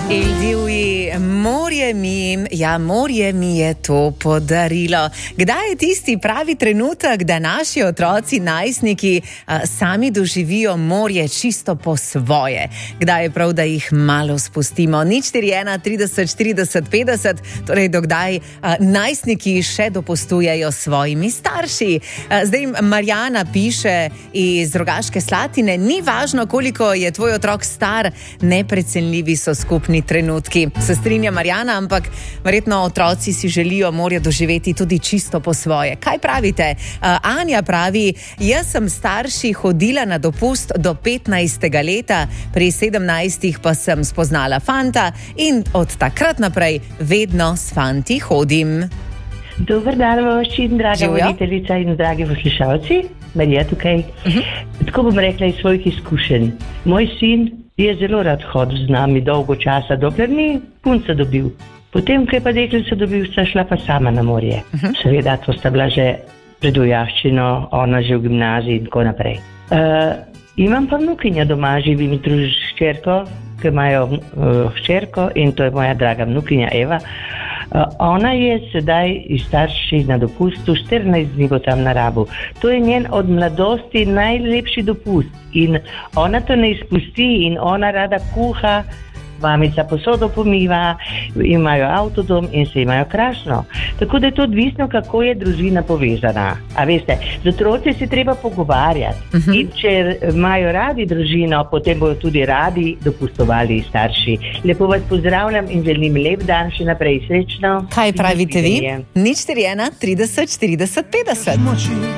Morje mi je to podarilo. Kdaj je tisti pravi trenutek, da naši otroci, najstniki sami doživijo morje čisto po svoje? Kdaj je prav, da jih malo spustimo? 041 30 40 50, torej dokdaj najstniki še dopustujejo svojimi starši. Zdaj Marjana piše iz Rogaške Slatine: ni važno, koliko je tvoj otrok star, neprecenljivi so skupni trenutki. Se strinja Marjana, ampak verjetno otroci si želijo morje doživeti tudi čisto po svoje. Kaj pravite? Anja pravi: jaz sem starši hodila na dopust do 15. leta, pri 17. pa sem spoznala fanta in od takrat naprej vedno s fanti hodim. Dober dan, vaščin, draga voditeljica in dragi poslušalci. Marija tukaj. Tako bom rekla iz svojih izkušenj. Moj sin je zelo rad hodil z nami dolgo časa, dokler ni punca dobil. Potem, ko je pa deklica dobil, sta šla pa sama na morje. Seveda, to sta bila že pred vojaščino, ona že v gimnaziji in tako naprej. Imam pa vnukinja doma, živim z hčerko, ki imajo hčerko, in to je moja draga vnukinja Eva. Ona je sedaj iz starši na dopustu, 14 dni bo tam na Rabu. To je njen od mladosti najlepši dopust in ona to ne izpusti in ona rada kuha, mamica posodo pomiva, imajo avtodom in se imajo krasno. Tako da je to odvisno, kako je družina povezana. A veste, z otroci se treba pogovarjati. In če imajo radi družino, potem bodo tudi radi dopustovali starši. Lepo vas pozdravljam in želim lep dan še naprej, srečno. Kaj pravite vi? 041 30 40 50.